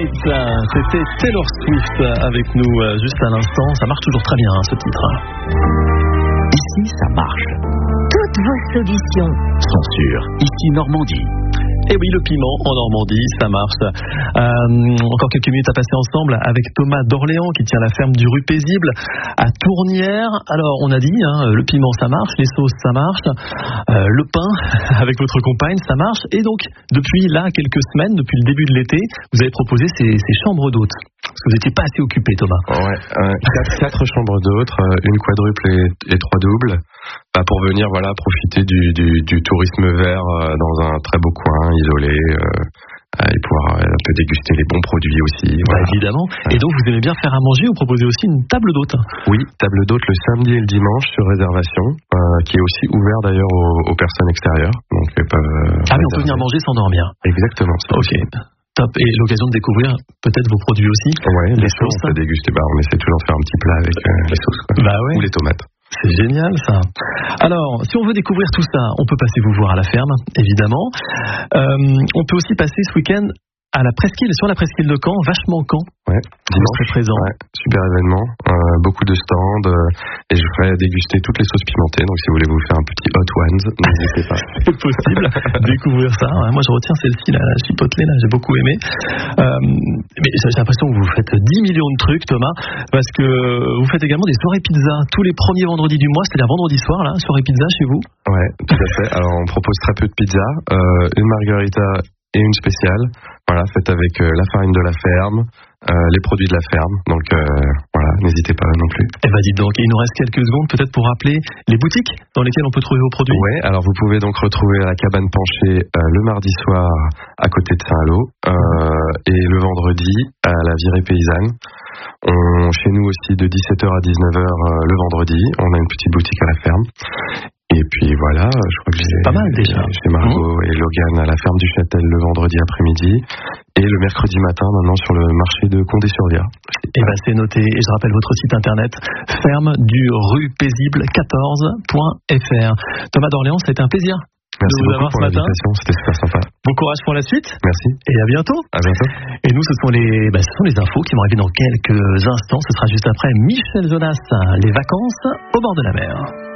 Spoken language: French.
Lights, c'était Taylor Swift avec nous juste à l'instant. Ça marche toujours très bien ce titre. Ici ça marche. Toutes vos solutions sont sûres. Ici Normandie. Et oui, le piment en Normandie, ça marche. Encore quelques minutes à passer ensemble avec Thomas d'Orléans qui tient la ferme du Rue Paisible à Tournières. Alors, on a dit, le piment, ça marche, les sauces, ça marche, le pain avec votre compagne, ça marche. Et donc, depuis là, quelques semaines, depuis le début de l'été, vous avez proposé ces chambres d'hôtes. Parce que vous n'étiez pas assez occupé, Thomas. Ouais, 4 chambres d'hôtes, une quadruple et 3 doubles, pour venir profiter du tourisme vert dans un très beau coin isolé et pouvoir un peu déguster les bons produits aussi. Voilà. Évidemment. Et donc vous aimez bien faire à manger, vous proposez aussi une table d'hôtes. Oui, table d'hôtes le samedi et le dimanche sur réservation, qui est aussi ouvert d'ailleurs aux personnes extérieures. Donc, mais on peut venir manger sans dormir. Exactement. Ok. Top. Et l'occasion de découvrir peut-être vos produits aussi. Ouais, les sauces. On peut déguster. On essaie toujours de faire un petit plat avec les sauces. Ouais. Ou les tomates. C'est génial ça. Alors, si on veut découvrir tout ça, on peut passer vous voir à la ferme, évidemment. On peut aussi passer ce week-end à la presqu'île, sur la presqu'île de Caen, vachement Caen. Ouais, dimanche. Très présent. Ouais, super événement, beaucoup de stands, et je ferai déguster toutes les sauces pimentées. Donc si vous voulez vous faire un petit hot ones, n'hésitez pas. C'est possible, découvrir ça. Ouais, moi je retiens celle-ci, la chipotelée, là, j'ai beaucoup aimé. Mais j'ai l'impression que vous faites 10 millions de trucs, Thomas, parce que vous faites également des soirées pizza tous les premiers vendredis du mois, c'est-à-dire vendredi soir, là, soirée pizza chez vous. Ouais, tout à fait. Alors on propose très peu de pizza, une margarita et une spéciale, faite avec la farine de la ferme, les produits de la ferme, donc n'hésitez pas non plus. Eh ben dites donc, il nous reste quelques secondes peut-être pour rappeler les boutiques dans lesquelles on peut trouver vos produits. Ouais, alors vous pouvez donc retrouver à la cabane penchée le mardi soir à côté de Saint-Lô, et le vendredi à la virée paysanne. Chez nous aussi de 17h à 19h le vendredi, on a une petite boutique à la ferme. Et puis voilà, je crois que j'ai pas mal déjà. Chez Margot et Logan à la ferme du Châtel le vendredi après-midi et le mercredi matin maintenant sur le marché de Condé-sur-Via. Et c'est noté. Et je rappelle votre site internet ferme du rue paisible 14.fr. Thomas d'Orléans, ça a été un plaisir. Merci de vous beaucoup avoir pour ce matin. l'invitation, c'était super sympa. Bon courage pour la suite. Merci. Et à bientôt. À bientôt. Et nous, ce sont les infos qui vont arriver dans quelques instants. Ce sera juste après Michel Jonas, les vacances au bord de la mer.